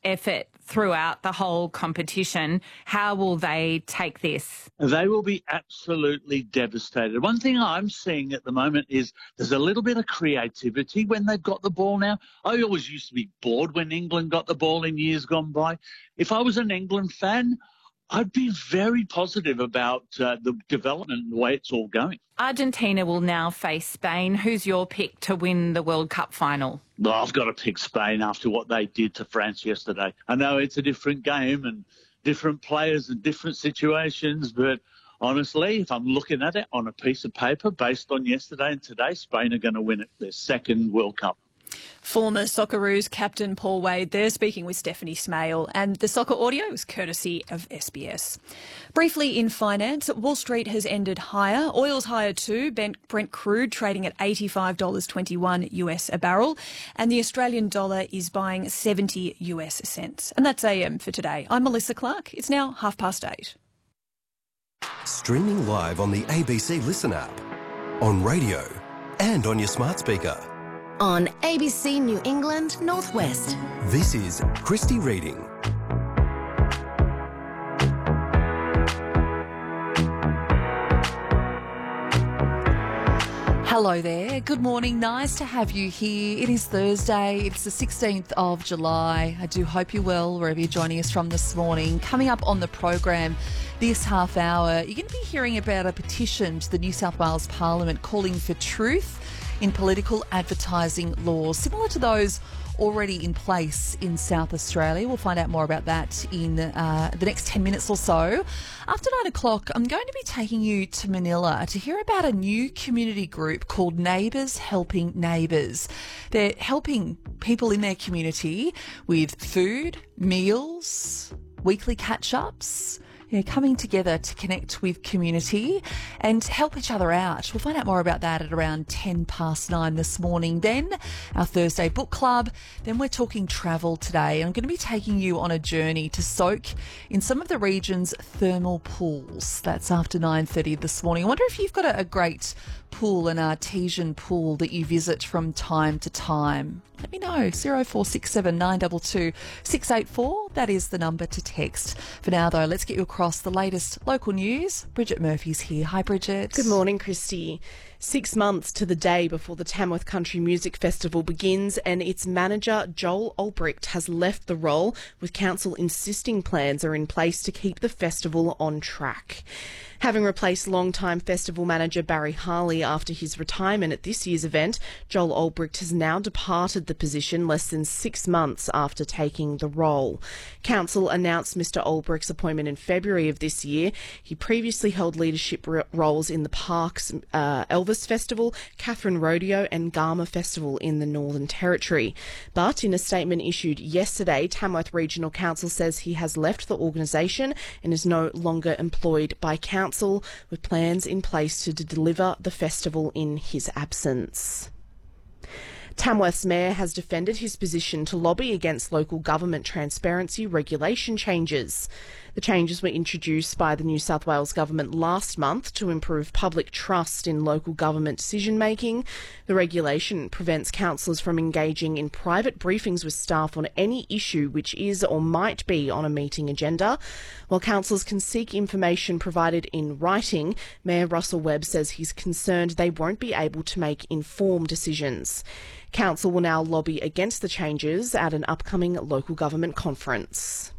effort throughout the whole competition. How will they take this? They will be absolutely devastated. One thing I'm seeing at the moment is there's a little bit of creativity when they've got the ball now. I always used to be bored when England got the ball in years gone by. If I was an England fan, I'd be very positive about the development and the way it's all going. Argentina will now face Spain. Who's your pick to win the World Cup final? Well, I've got to pick Spain after what they did to France yesterday. I know it's a different game and different players and different situations, but honestly, if I'm looking at it on a piece of paper based on yesterday and today, Spain are going to win it, their second World Cup. Former Socceroos captain Paul Wade there speaking with Stephanie Smale, and the soccer audio is courtesy of SBS. Briefly in finance, Wall Street has ended higher. Oil's higher too. Brent crude trading at $85.21 US a barrel, and the Australian dollar is buying 70 US cents. And that's AM for today. I'm Melissa Clark. It's now 8:30. Streaming live on the ABC Listen app, on radio and on your smart speaker. On ABC New England Northwest. This is Christy Reading. Hello there. Good morning. Nice to have you here. It is Thursday. It's the 16th of July. I do hope you're well wherever you're joining us from this morning. Coming up on the program this half hour, you're going to be hearing about a petition to the New South Wales Parliament calling for truth in political advertising laws, similar to those already in place in South Australia. We'll find out more about that in the next 10 minutes or so. After 9 o'clock, I'm going to be taking you to Manila to hear about a new community group called Neighbours Helping Neighbours. They're helping people in their community with food, meals, weekly catch-ups, coming together to connect with community and help each other out. We'll find out more about that at around 9:10 this morning. Then our Thursday book club. Then we're talking travel today. I'm going to be taking you on a journey to soak in some of the region's thermal pools. That's after 9:30 this morning. I wonder if you've got a great pool, an artesian pool that you visit from time to time. Let me know. 0467 922 684. That is the number to text. For now, though, let's get you across the latest local news. Bridget Murphy's here. Hi, Bridget. Good morning, Christy. 6 months to the day before the Tamworth Country Music Festival begins, and its manager, Joel Olbricht, has left the role, with council insisting plans are in place to keep the festival on track. Having replaced long-time festival manager Barry Harley after his retirement at this year's event, Joel Olbricht has now departed the position less than 6 months after taking the role. Council announced Mr Olbricht's appointment in February of this year. He previously held leadership roles in the Parks Elvis Festival, Catherine Rodeo and Garma Festival in the Northern Territory. But in a statement issued yesterday, Tamworth Regional Council says he has left the organisation and is no longer employed by council, with plans in place to deliver the festival in his absence. Tamworth's mayor has defended his position to lobby against local government transparency regulation changes. The changes were introduced by the New South Wales government last month to improve public trust in local government decision-making. The regulation prevents councillors from engaging in private briefings with staff on any issue which is or might be on a meeting agenda. While councillors can seek information provided in writing, Mayor Russell Webb says he's concerned they won't be able to make informed decisions. Council will now lobby against the changes at an upcoming local government conference.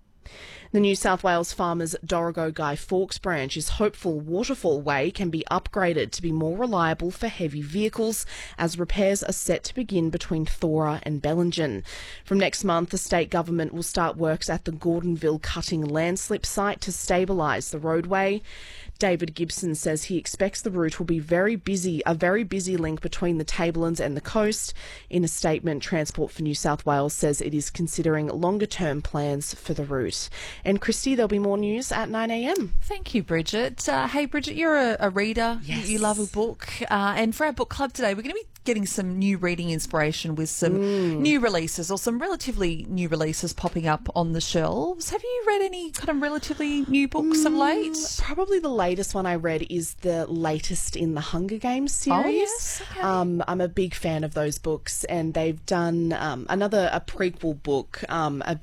The New South Wales Farmers Dorrigo Guy Fawkes branch is hopeful Waterfall Way can be upgraded to be more reliable for heavy vehicles, as repairs are set to begin between Thora and Bellingen. From next month, the state government will start works at the Gordonville Cutting landslip site to stabilise the roadway. David Gibson says he expects the route will be a very busy link between the Tablelands and the coast. In a statement, Transport for New South Wales says it is considering longer-term plans for the route. And Christy, there'll be more news at 9 a.m. Thank you, Bridget. Hey, Bridget, you're a reader. Yes. You love a book. And for our book club today, we're going to be getting some new reading inspiration with some new releases, or some relatively new releases popping up on the shelves. Have you read any kind of relatively new books of late? Probably the latest one I read is the latest in the Hunger Games series. Oh, yes. Okay. I'm a big fan of those books, and they've done a prequel book